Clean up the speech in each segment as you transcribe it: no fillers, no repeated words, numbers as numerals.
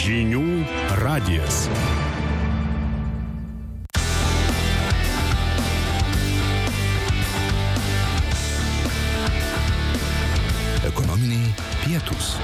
Žinių radijas. Ekonominiai pietūs.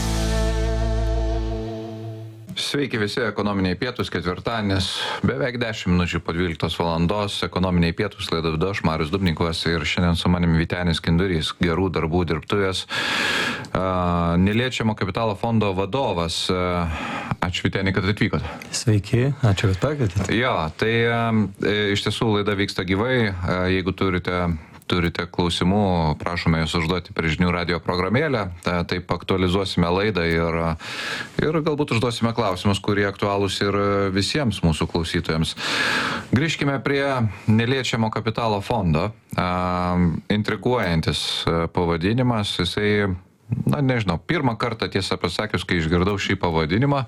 Sveiki visi, ekonominiai pietūs, ketvirtadienis, beveik 10 minučių po 12 valandos, ekonominiai pietūs, laidą vedu aš, Marius Dubnikovas, ir šiandien su manimi Vytenis Kindurys, Gerų darbų dirbtuvės, neliečiamo kapitalo fondo vadovas. Ačiū, Vyteni, kad atvykote. Sveiki, ačiū, kad pakvietėte. Jo, tai iš tiesų laida vyksta gyvai, jeigu turite klausimų, prašome jūs užduoti per žinių radio programėlę, taip aktualizuosime laidą ir galbūt užduosime klausimus, kurie aktualūs ir visiems mūsų klausytojams. Grįžkime prie neliečiamo kapitalo fondo. Intriguojantis pavadinimas, jisai, nežinau, pirmą kartą tiesą pasakius, kai išgirdau šį pavadinimą,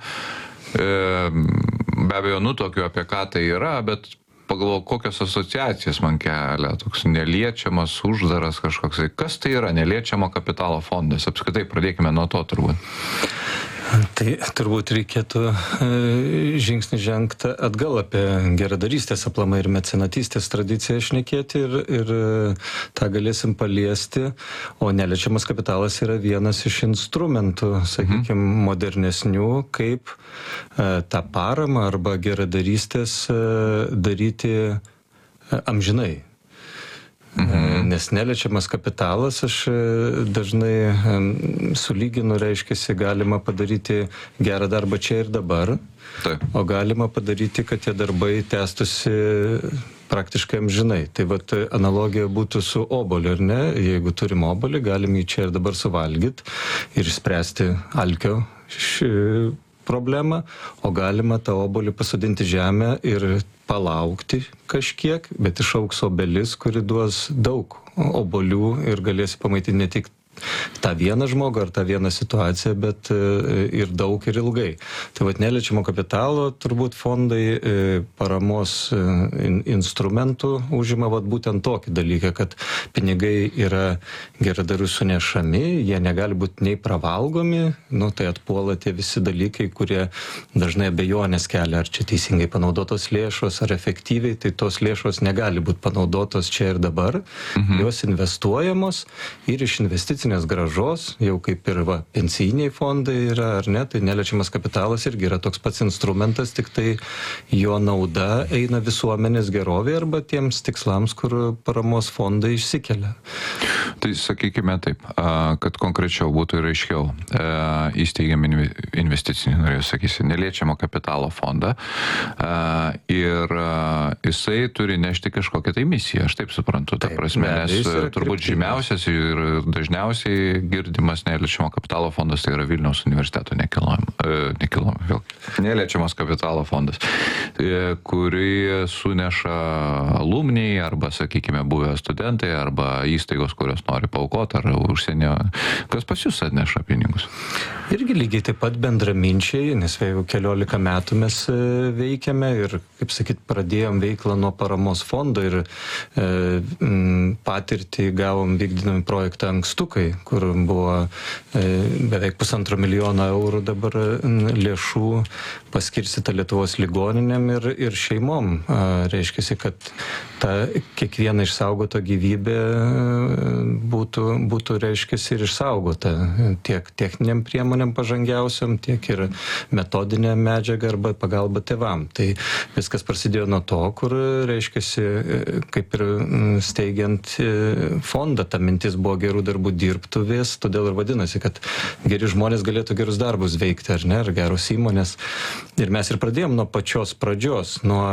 be abejo nutuokiu, apie ką tai yra, bet pagalvojau, kokios asociacijas man kelia, toks neliečiamas, uždaras kažkoks. Kas tai yra neliečiamo kapitalo fondas? Apskritai, pradėkime nuo to turbūt. Tai turbūt reikėtų žingsnį žengti atgal apie geradarystės aplamai ir mecenatystės tradiciją šnekėti ir tą galėsim paliesti, o neliečiamas kapitalas yra vienas iš instrumentų, sakykime, modernesnių, kaip tą paramą arba geradarystės daryti amžinai. Nes neliečiamas kapitalas, aš dažnai sulyginu, reiškiasi, galima padaryti gerą darbą čia ir dabar, Taip. O galima padaryti, kad tie darbai tęstusi praktiškai amžinai. Tai vat analogija būtų su obuoliu, ar ne? Jeigu turim obuolį, galim jį čia ir dabar suvalgyti ir spręsti alkio problemą, o galima tą obuolį pasodinti žemę ir palaukti kažkiek, bet išaugs obelis, kuri duos daug obuolių ir galėsi pamaitinti ne tik tą vieną žmogų ar tą vieną situaciją, bet ir daug ir ilgai. Tai vat neliečiamo kapitalo turbūt fondai paramos instrumentų užima vat būtent tokį dalyką, kad pinigai yra geradarių sunešami, jie negali būti nei pravalgomi, tai atpuola tie visi dalykai, kurie dažnai abejonės kelia, ar čia teisingai panaudotos lėšos, ar efektyviai, tai tos lėšos negali būti panaudotos čia ir dabar, jos investuojamos ir iš investicinės grąžos, jau kaip ir pensijiniai fondai yra, ar ne, tai neliečiamas kapitalas irgi yra toks pats instrumentas, tik tai jo nauda eina visuomenės gerovė arba tiems tikslams, kur paramos fondai išsikelia. Tai sakykime taip, kad konkrečiau būtų ir aiškiau, įsteigiam investicinį, norėjau sakysi, neliečiamo kapitalo fondą ir jisai turi nešti kažkokią tai misiją, aš taip suprantu, ta prasme, nes turbūt žymiausias ir dažniausiai girdimas neliečiamo kapitalo fondas tai yra Vilniaus universiteto neliečiamas kapitalo fondas, kurį suneša alumniai arba, sakykime, buvę studentai arba įstaigos, kurios nori paaukoti ar užsienio. Kas pas jūs atneša pinigus? Irgi lygiai taip pat bendraminčiai, nes jau 14 metų mes veikiame ir, kaip sakyt, pradėjom veiklą nuo paramos fondo ir patirtį gavom vykdydami projektą Ankstukai, kur buvo beveik 1,5 milijono eurų dabar lėšų paskirstyta Lietuvos ligoninėm ir šeimom. Reiškiasi, kad ta kiekviena išsaugota gyvybė būtų reiškiasi ir išsaugota tiek techniniam priemonėm pažangiausiam, tiek ir metodinė medžiaga arba pagalba tėvam. Tai viskas prasidėjo nuo to, kur reiškiasi, kaip ir steigiant fondą, ta mintis buvo gerų darbų dirbtuvės, todėl ir vadinasi, kad geri žmonės galėtų gerus darbus veikti, ar ne, ar geros įmonės. Ir mes ir pradėjom nuo pačios pradžios, nuo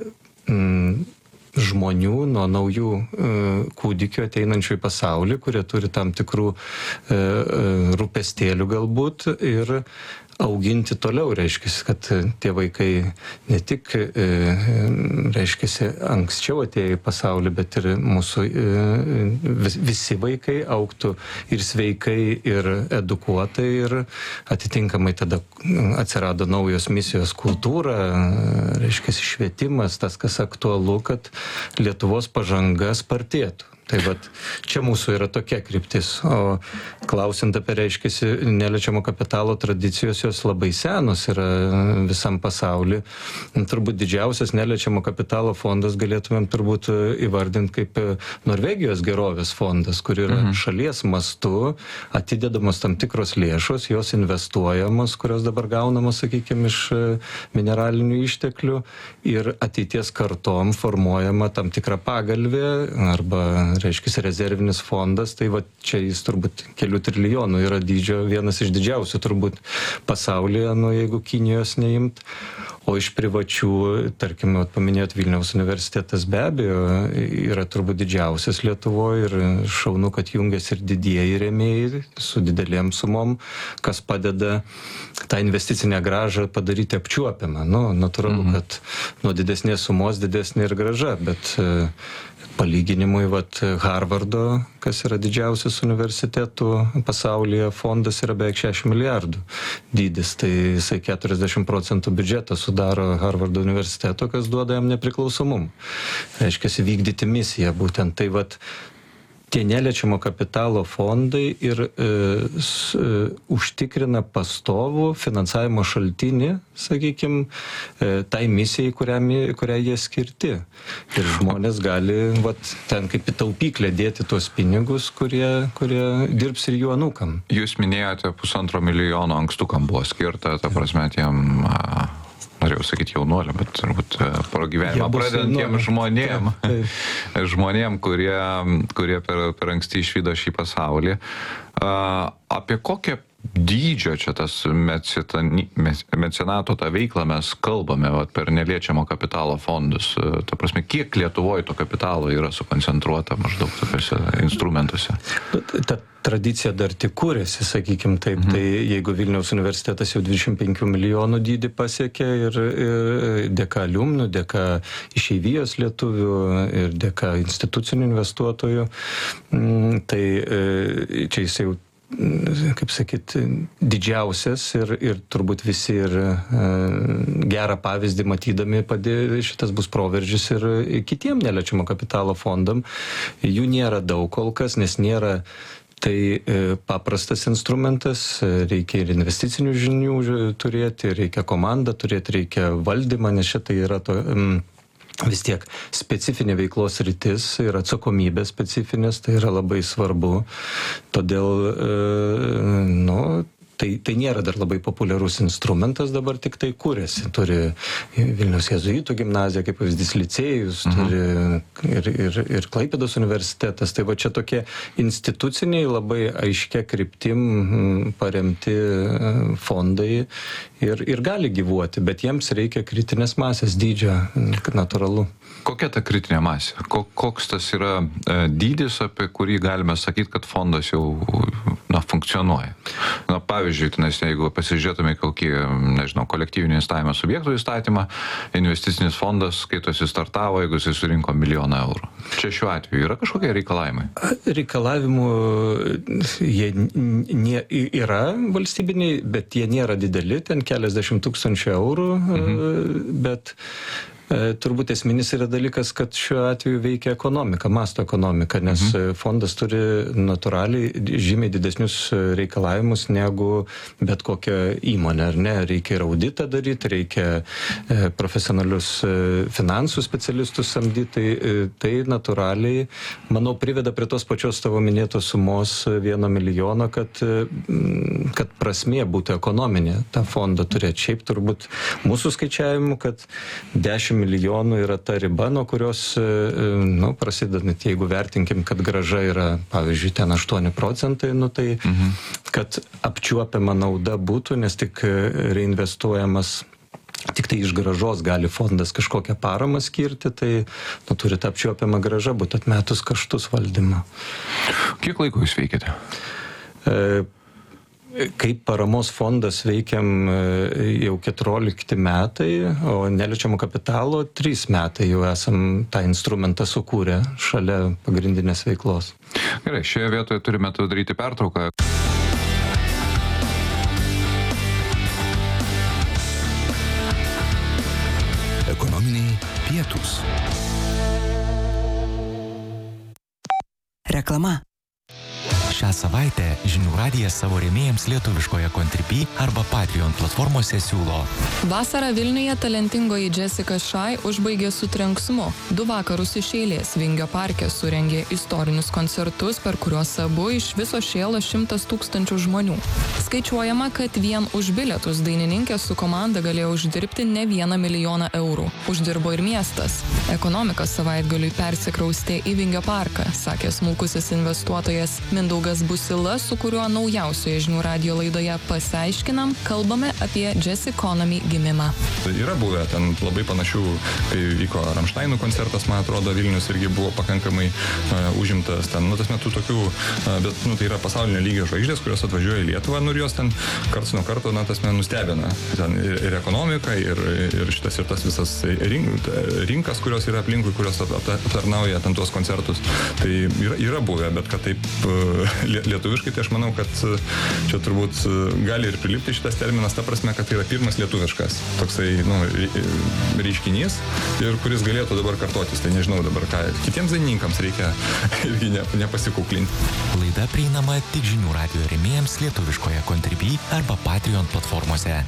žmonių, nuo naujų kūdikių ateinančių į pasaulį, kurie turi tam tikrų rūpestėlių galbūt ir auginti toliau, reiškiasi, kad tie vaikai ne tik, reiškiasi, anksčiau atėjo į pasaulį, bet ir mūsų visi vaikai augtų ir sveikai, ir edukuotai, ir atitinkamai tada atsirado naujos misijos kultūra, reiškiasi, švietimas, tas, kas aktualu, kad Lietuvos pažanga spartėtų. Tai vat čia mūsų yra tokia kryptis. O klausant apie, reiškiasi, neliečiamo kapitalo tradicijos, jos labai senos yra visam pasauly. Turbūt didžiausias neliečiamo kapitalo fondas galėtumėm turbūt įvardinti kaip Norvegijos gerovės fondas, kur yra šalies mastu atidedamos tam tikros lėšos, jos investuojamos, kurios dabar gaunamos, sakykime, iš mineralinių išteklių ir ateities kartom formuojama tam tikra pagalvė arba, reiškia, rezervinis fondas, tai va čia jis turbūt kelių trilijonų yra dydžio, vienas iš didžiausių turbūt pasaulyje, jeigu Kinijos neimt. O iš privačių, tarkim, paminėjot Vilniaus universitetas be abejo yra turbūt didžiausias Lietuvoje ir šaunu, kad jungiasi ir didieji rėmėjai su didelėm sumom, kas padeda tą investicinę grąžą padaryti apčiuopiamą. Natūralu, kad nuo didesnės sumos didesnė ir grąža, bet palyginimui, Harvardo, kas yra didžiausias universitetų pasaulyje, fondas yra beveik 60 milijardų dydis, tai jisai 40% biudžetą sudaro Harvardo universiteto, kas duoda jam nepriklausomumą. Reiškia, vykdyti misiją būtent. Tai tie neliečiamo kapitalo fondai ir užtikrina pastovų finansavimo šaltinį, sakykime, tai misijai, kurią jie skirti. Ir žmonės gali ten kaip į taupyklę dėti tuos pinigus, kurie dirbs ir jų anūkam. Jūs minėjote 1,5 milijono ankstukam buvo skirta, ta prasme, tiem... Norėjau sakyti jaunuoliam, bet turbūt pragyvenimą pradedantiem žmonėm, kurie per anksti išvydo šį pasaulį. Apie kokią dydžio čia tas mecenato tą veiklą mes kalbame per neliečiamo kapitalo fondus? Ta prasme, kiek Lietuvoje to kapitalo yra sukoncentruota maždaug tokiuose instrumentuose? Ta tradicija dar tik kūrėsi, sakykime taip. Tai jeigu Vilniaus universitetas jau 25 milijonų dydį pasiekė ir dėka aliumnų, dėka išeivijos lietuvių ir dėka institucinių investuotojų, tai čia jis jau, kaip sakyti, didžiausias ir turbūt visi ir gerą pavyzdį matydami šitas bus proveržis ir kitiem neliečiamo kapitalo fondam. Jų nėra daug kol kas, nes nėra tai paprastas instrumentas, reikia ir investicinių žinių turėti, reikia komandą turėti, reikia valdymą, nes šitai yra vis tiek specifinė veiklos rytis ir atsakomybė specifinės, tai yra labai svarbu. Todėl, tai nėra dar labai populiarus instrumentas, dabar tik tai kūrėsi. Turi Vilniaus jėzuitų gimnazija, kaip pavyzdys licėjus, turi ir Klaipėdos universitetas. Tai čia tokie instituciniai labai aiškia kryptim paremti fondai ir gali gyvuoti, bet jiems reikia kritinės masės dydžio, natūralu. Kokia ta kritinė masė? Koks tas yra dydis, apie kurį galime sakyti, kad fondas jau funkcionuoja? Pavyzdžiui, nes jeigu pasižiūrėtume kokį, kolektyvinį investavimo subjektų įstatymą, investicinis fondas skaitosi startavo, jeigu jis surinko 1 milijoną eurų. Čia šiuo atveju yra kažkokie reikalavimai? Reikalavimų jie yra valstybiniai, bet jie nėra dideli, ten keliasdešimt tūkstančių eurų, bet turbūt esminis yra dalykas, kad šiuo atveju veikia ekonomika, masto ekonomika, nes fondas turi natūraliai žymiai didesnius reikalavimus negu bet kokia įmonė, ar ne? Reikia ir auditą daryti, reikia profesionalius finansų specialistus samdyti, tai natūraliai, manau, priveda prie tos pačios tavo minėtos sumos 1 milijono, kad prasmė būtų ekonominė tą fondą turėti. Šiaip turbūt mūsų skaičiavimu, kad 10 milijonų yra ta riba, nuo kurios, prasidedant, jeigu vertinkim, kad grąža yra, pavyzdžiui, ten 8%, tai kad apčiuopiama nauda būtų, nes tik reinvestuojamas, tik tai iš grąžos gali fondas kažkokią paramą skirti, tai turi tą apčiuopiamą grąžą būti atmetus kaštus valdymą. Kiek laiko jūs veikiate? Kaip paramos fondas veikiam jau 14 metai, o neliečiamo kapitalo 3 metai jau esam tą instrumentą sukūrę šalia pagrindinės veiklos. Gerai, šioje vietoje turime daryti pertrauką. Ekonominiai pietūs. Reklama. Šią savaitę Žinių radijas savo rėmėjams lietuviškoje Contribui arba Patreon platformose siūlo. Vasarą Vilniuje talentingoji Jessica Shy užbaigė su trenksmu. 2 vakarus iš eilės Vingio parke surengė istorinius koncertus, per kuriuos abu iš viso šėlo 100 000 žmonių. Skaičiuojama, kad vien už bilietus dainininkė su komanda galėjo uždirbti ne 1 milijoną eurų. Uždirbo ir miestas. Ekonomika savaitgaliui persikraustė į Vingio parką, sakė smulkusis investuotojas Mindaugas Busila, su kuriuo naujausioje Žinių radijo laidoje Pasiaiškinam, kalbame apie Jazz Economy gimimą. Yra buvę ten labai panašių, kai vyko Rammsteinų koncertas, man atrodo, Vilnius irgi buvo pakankamai užimtas ten, tas metu tokių, bet, tai yra pasaulinio lygio žvaigždės, kurios atvažiuoja į Lietuvą, ir jos ten karts nuo karto, tas nustebina. Ten ir ekonomika, ir šitas ir tas visas rinkas, kurios yra aplinkui, kurios aptarnauja ten tuos koncertus. Tai yra buvę, bet kad taip lietuviškai, tai aš manau, kad čia turbūt gali ir prilipti šitas terminas, ta prasme, kad tai yra pirmas lietuviškas toksai, reiškinys, ir kuris galėtų dabar kartotis. Tai nežinau dabar, ką kitiems dainininkams reikia irgi nepasikuklinti. Laida prieinama tik Žinių radijo rėmėjams lietuviškoje Contribui arba Patreon platformose.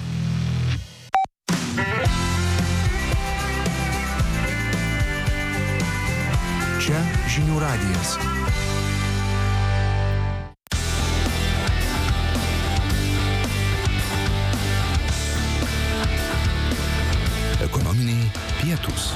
Čia Žinių radijas. Ekonominiai pietūs.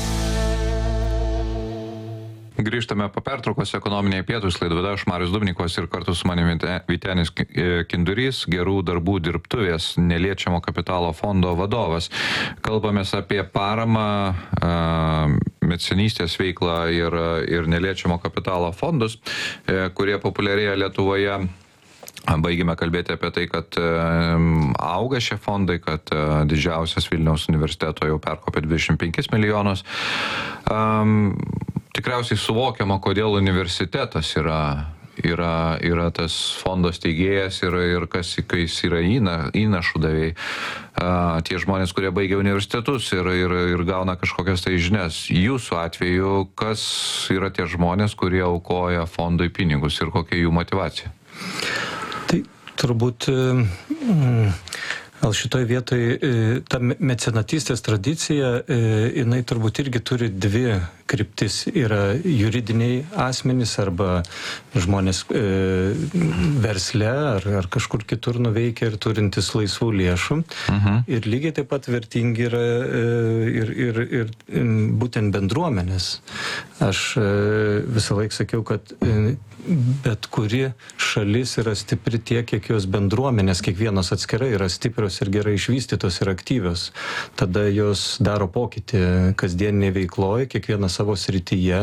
Grįžtame po pertraukos ekonominiai pietūs, laidą vedu aš Marius Dubnikovas ir kartu su manimi Vytenis Kindurys, Gerų darbų dirbtuvės neliečiamo kapitalo fondo vadovas. Kalbamės apie paramą, mecenystės veiklą ir neliečiamo kapitalo fondus, kurie populiarėja Lietuvoje. Baigėme kalbėti apie tai, kad auga šie fondai, kad didžiausias Vilniaus universiteto jau perkopė 25 milijonus. Tikriausiai suvokiama, kodėl universitetas yra tas fondo steigėjas ir kas jis yra įnašų davėjai. Tie žmonės, kurie baigia universitetus ir gauna kažkokias tai žinias. Jūsų atveju, kas yra tie žmonės, kurie aukoja fondui pinigus ir kokia jų motyvacija? Tai turbūt gal šitoj vietoj ta mecenatystės tradicija, jinai turbūt irgi turi 2 kryptis. Yra juridiniai asmenys arba žmonės versle ar kažkur kitur nuveikia ir turintis laisvų lėšų. Ir lygiai taip pat vertingi yra ir būtent bendruomenės. Aš visą laiką sakiau, kad bet kuri šalis yra stipri tiek, kiek jos bendruomenės, kiekvienos atskirai yra stiprios ir gerai išvystytos ir aktyvios. Tada jos daro pokytį kasdieniniai veikloje, kiekvieną savo srityje.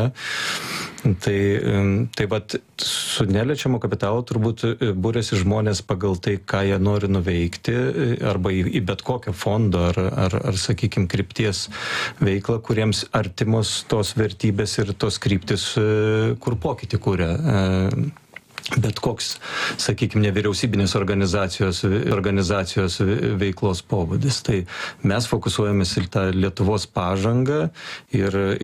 Tai vat su neliečiamo kapitalo turbūt būrėsi žmonės pagal tai, ką jie nori nuveikti, arba į bet kokią fondo ar sakykime, krypties veiklą, kuriems artimos tos vertybės ir tos kryptis, kur pokytį kuria. Bet koks, sakykime, nevyriausybinės organizacijos veiklos pobūdis. Tai mes fokusuojamės į tą Lietuvos pažangą ir